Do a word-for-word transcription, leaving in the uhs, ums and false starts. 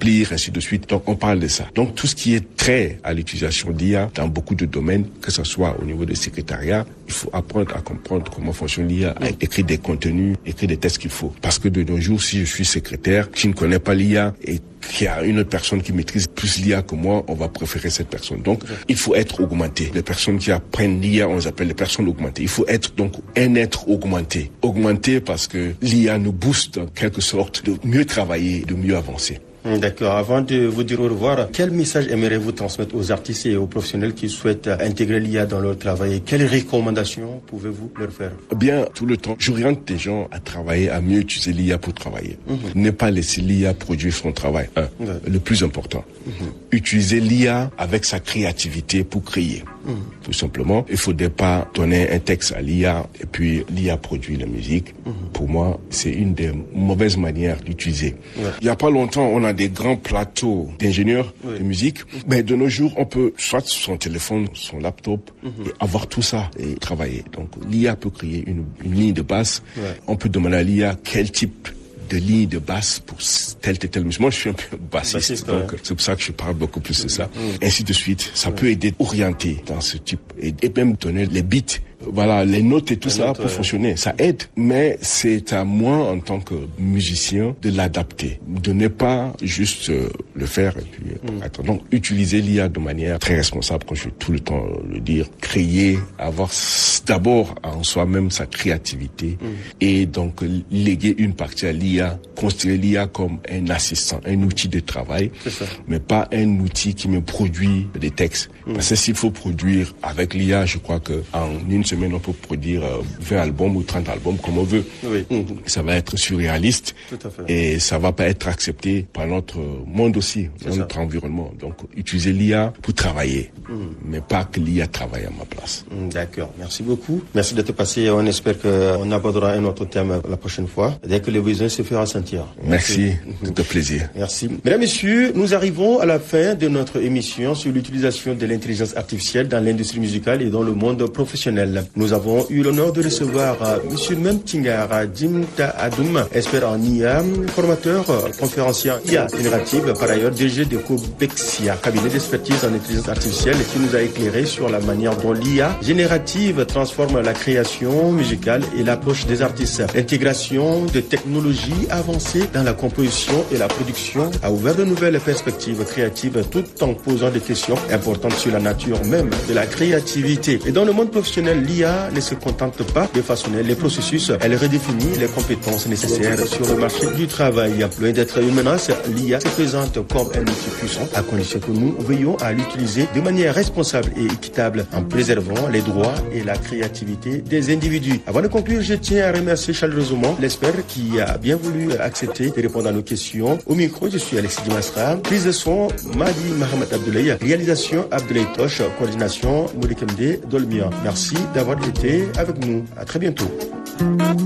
remplir, ainsi de suite. Donc on parle de ça. Donc tout ce qui est trait à l'utilisation d'I A dans beaucoup de domaines, que ce soit au niveau du secrétariat, il faut apprendre à comprendre comment fonctionne l'I A, à écrire des contenus, écrire des textes qu'il faut. Parce que de nos jours, si je suis secrétaire, qui ne connaît pas l'I A et qu'il y a une personne qui maîtrise plus l'I A que moi, on va préférer cette personne. Donc, il faut être augmenté. Les personnes qui apprennent l'I A, on les appelle les personnes augmentées. Il faut être donc un être augmenté. Augmenté parce que l'I A nous booste en quelque sorte de mieux travailler, de mieux avancer. D'accord. Avant de vous dire au revoir, quel message aimeriez-vous transmettre aux artistes et aux professionnels qui souhaitent intégrer l'I A dans leur travail? Quelles recommandations pouvez-vous leur faire? Bien, tout le temps, j'oriente des gens à travailler, à mieux utiliser l'I A pour travailler. Mm-hmm. Ne pas laisser l'I A produire son travail. Un, ouais. Le plus important. Mm-hmm. Utiliser l'I A avec sa créativité pour créer. Mm-hmm. Tout simplement, il ne faudrait pas donner un texte à l'I A et puis l'I A produit la musique. Mm-hmm. Pour moi, c'est une des mauvaises manières d'utiliser. Ouais. Il n'y a pas longtemps, on a des grands plateaux d'ingénieurs oui. de musique, mais de nos jours, on peut soit son téléphone, son laptop, mm-hmm. et avoir tout ça et travailler. Donc, l'I A peut créer une, une ligne de basse. Ouais. On peut demander à l'I A quel type de ligne de basse pour tel, tel, tel musique. Moi, je suis un peu bassiste, bassiste donc ouais. c'est pour ça que je parle beaucoup plus de ça. Mm-hmm. Ainsi de suite. Ça ouais. peut aider à orienter dans ce type et, et même donner les beats. Voilà, les notes et tout les ça notes, pour ouais. fonctionner. Ça aide, mais c'est à moi, en tant que musicien, de l'adapter. De ne pas juste euh, le faire et puis mm. attendre. Donc, utiliser l'I A de manière très responsable, comme je vais tout le temps le dire. Créer, avoir d'abord en soi-même sa créativité mm. et donc léguer une partie à l'I A, considérer l'I A comme un assistant, un outil de travail, mais pas un outil qui me produit des textes. Mm. Parce que s'il faut produire avec l'I A, je crois que en une semaine, on peut produire vingt albums ou trente albums comme on veut. Oui. Ça va être surréaliste et ça va pas être accepté par notre monde aussi, C'est notre ça. environnement. Donc, utiliser l'I A pour travailler, mmh. mais pas que l'I A travaille à ma place. D'accord. Merci beaucoup. Merci d'être passé. On espère qu'on abordera un autre thème la prochaine fois, dès que le besoin se fera sentir. Merci. Merci. Tout un plaisir. Merci. Mesdames, Messieurs, nous arrivons à la fin de notre émission sur l'utilisation de l'intelligence artificielle dans l'industrie musicale et dans le monde professionnel. Nous avons eu l'honneur de recevoir euh, M. Memtingara Jimta Adoum, expert en I A, formateur, euh, conférencier I A générative, par ailleurs D G de Cobexia, cabinet d'expertise en intelligence artificielle, qui nous a éclairé sur la manière dont l'I A générative transforme la création musicale et l'approche des artistes. L'intégration de technologies avancées dans la composition et la production a ouvert de nouvelles perspectives créatives tout en posant des questions importantes sur la nature même de la créativité. Et dans le monde professionnel, l'I A ne se contente pas de façonner les processus, elle redéfinit les compétences nécessaires sur le marché du travail. Loin d'être une menace, l'I A se présente comme un outil puissant, à condition que nous veillons à l'utiliser de manière responsable et équitable, en préservant les droits et la créativité des individus. Avant de conclure, je tiens à remercier chaleureusement l'expert qui a bien voulu accepter de répondre à nos questions. Au micro, je suis Alexis Dimastra, prise de son Madi Mohamed Abdoulaye, réalisation Abdoulaye Tosh, coordination Moulikemde Dolmia. Merci d'avoir été avec nous. À très bientôt.